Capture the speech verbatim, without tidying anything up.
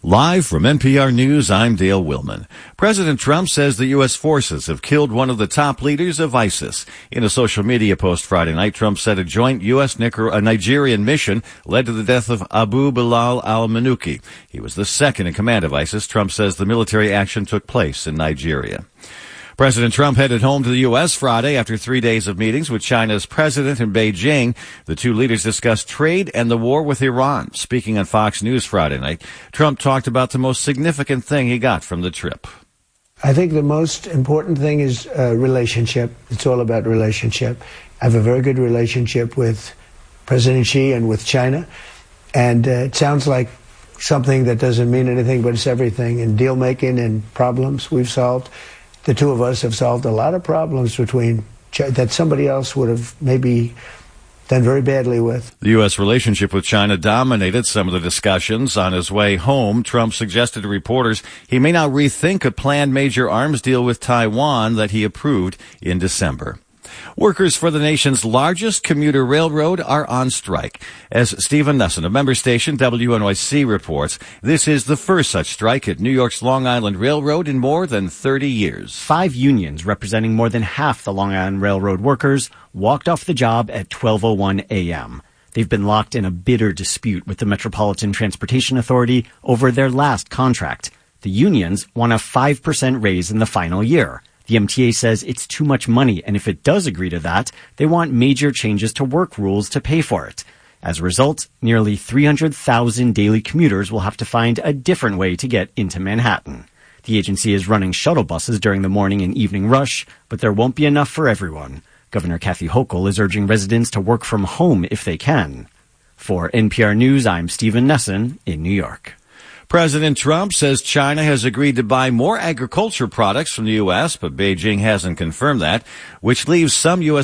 Live from N P R News, I'm Dale Willman. President Trump says the U S forces have killed one of the top leaders of ISIS. In a social media post Friday night, Trump said a joint U S Nigerian mission led to the death of Abu Bilal al-Manuki. He was the second in command of ISIS. Trump says the military action took place in Nigeria. President Trump headed home to the U S Friday after three days of meetings with China's president in Beijing. The two leaders discussed trade and the war with Iran. Speaking on Fox News Friday night, Trump talked about the most significant thing he got from the trip. I think the most important thing is uh, relationship. It's all about relationship. I have a very good relationship with President Xi and with China. And uh, it sounds like something that doesn't mean anything, but it's everything. In deal making and problems we've solved. The two of us have solved a lot of problems between that somebody else would have maybe done very badly with. The U S relationship with China dominated some of the discussions. On his way home, Trump suggested to reporters he may now rethink a planned major arms deal with Taiwan that he approved in December. Workers for the nation's largest commuter railroad are on strike. As Stephen Nesson of member station W N Y C reports, this is the first such strike at New York's Long Island Railroad in more than thirty years. Five unions representing more than half the Long Island Railroad workers walked off the job at twelve oh one a.m. They've been locked in a bitter dispute with the Metropolitan Transportation Authority over their last contract. The unions want a five percent raise in the final year. The M T A says it's too much money, and if it does agree to that, they want major changes to work rules to pay for it. As a result, nearly three hundred thousand daily commuters will have to find a different way to get into Manhattan. The agency is running shuttle buses during the morning and evening rush, but there won't be enough for everyone. Governor Kathy Hochul is urging residents to work from home if they can. For N P R News, I'm Stephen Nesson in New York. President Trump says China has agreed to buy more agriculture products from the U S, but Beijing hasn't confirmed that, which leaves some U S